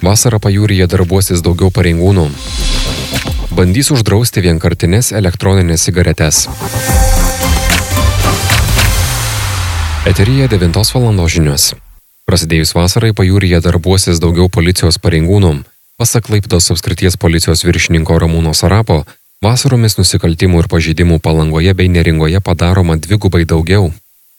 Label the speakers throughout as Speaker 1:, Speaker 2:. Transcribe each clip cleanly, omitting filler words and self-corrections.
Speaker 1: Vasarą pajūryje darbuosis daugiau pareigūnų. Bandys uždrausti vienkartines elektroninės cigaretes. Eteryje 9 valandos žinios. Prasidėjus vasarai pajūryje darbuosis daugiau policijos pareigūnų. Pasak Klaipėdos apskrities policijos viršininko Ramūno Sarapo, vasaromis nusikaltimų ir pažeidimų Palangoje bei Neringoje padaroma dvigubai daugiau.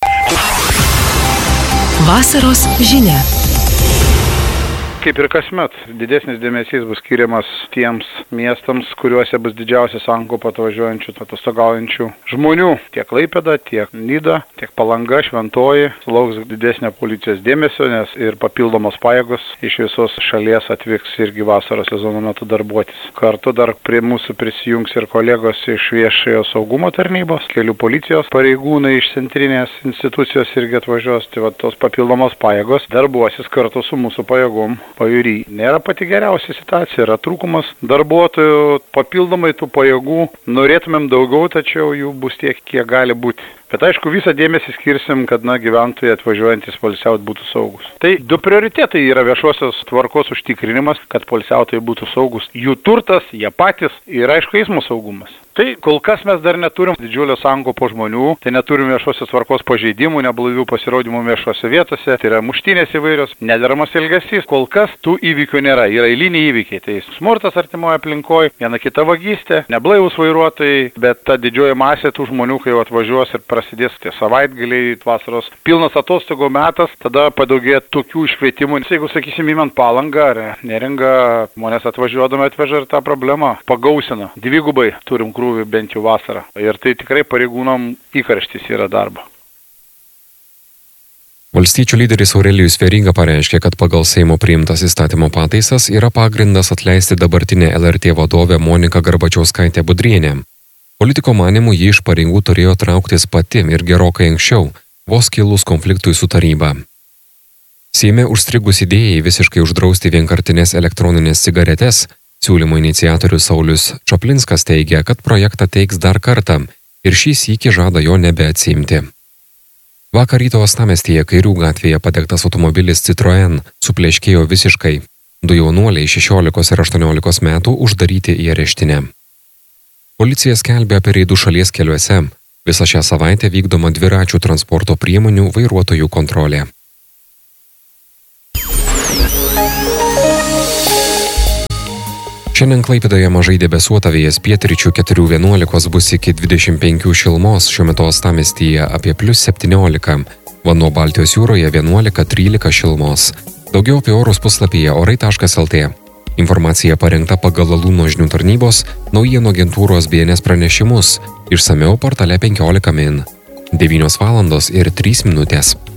Speaker 2: Vasaros žinia.
Speaker 3: Kaip ir kasmet, didesnis dėmesys bus skiriamas tiems miestams, kuriuose bus didžiausias sankaupa atvažiuojančių, atostogaujančių žmonių. Tiek Klaipėda, tiek Nida, tiek Palanga, Šventoji sulauks didesnio policijos dėmesio, nes ir papildomos pajėgos iš visos šalies atvyks irgi vasaros sezono metu darbuotis. Kartu dar prie mūsų prisijungs ir kolegos iš viešojo saugumo tarnybos, kelių policijos pareigūnai iš centrinės institucijos irgi atvažiuos. Tai va, tos papildomos pajėgos darbuosis kartu su mūsų pajėgom. Pajūry nėra pati geriausia situacija, yra trūkumas darbuotojų, papildomai tų pajėgų, norėtumėm daugiau, tačiau jų bus tiek, kiek gali būti. Bet aišku, visą dėmesį skirsim, kad gyventojai atvažiuojantys poilsiauti būtų saugus. Tai du prioritetai yra viešosios tvarkos užtikrinimas, kad poilsiautojai būtų saugus. Jų turtas, jie patys ir aišku eismo saugumas. Tai kol kas mes dar neturim didžiulio sankaupo žmonių, tai neturim viešosios tvarkos pažeidimų, neblaivių pasirodymų viešose vietose, tai yra muštynės įvairios, nederamas elgesys. Kol kas tų įvykių nėra, yra eiliniai įvykiai. Tai smurtas artimoje aplinkoje, viena kita vagystė, neblaivūs vairuotojai, bet ta didžioji masė tų žmonių, kai atvažiuos ir prasidės tie savaitgaliai, vasaros pilnas atostogų metas, tada padaugėja tokių iškvietimų. Jeigu, sakysim, įmant Palangą ar Neringą, žmonės atvažiuodami atveža ir tą problemą pagausina. Dvigubai turim krūvį bent jau vasarą. Ir tai tikrai pareigūnam įkarštis yra darbo.
Speaker 1: Valstiečių lyderis Aurelijus Veryga pareiškė, kad pagal Seimo priimtas įstatymo pataisas yra pagrindas atleisti dabartinę LRT vadovę Moniką Garbačiauskaitę Budrienę. Politiko manymu ji iš pareigų turėjo trauktis pati ir gerokai anksčiau, vos kilus konfliktui su taryba. Seime užstrigus idėjai visiškai uždrausti vienkartinės elektroninės cigaretes, siūlymo iniciatorius Saulius Čaplinskas teigia, kad projektą teiks dar kartą ir šį sykį žada jo nebeatsiimti. Vakar ryto Uostamiestyje Kairių gatvėje padegtas automobilis Citroen supleškėjo visiškai. Du jaunuoliai 16 ir 18 metų uždaryti į areštinę. Policija skelbia apie reidų šalies keliuose. Visą šią savaitę vykdoma dviračių transporto priemonių vairuotojų kontrolė. Šiandien Klaipėdoje mažai debesuota, vėjas pietryčių 4–11 bus iki 25 šilumos, šiuo metu Uostamiestyje apie +17, vanduo Baltijos jūroje 11–13 šilumos. Daugiau apie orus puslapyje orai.lt. Informacija parengta pagal Alūno žinių tarnybos naujienų agentūros BNS pranešimus, išsamiau portale 15 min. 9 valandos ir 3 minutės.